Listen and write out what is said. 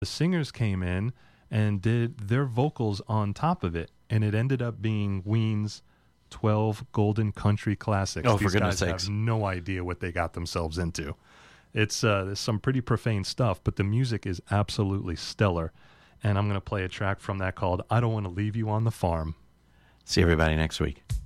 The singers came in and did their vocals on top of it, and it ended up being Ween's 12 Golden Country Classics. Oh, for These goodness guys sakes. have no idea what they got themselves into. It's there's some pretty profane stuff, but the music is absolutely stellar. And I'm going to play a track from that called I Don't Want to Leave You on the Farm. See everybody next week.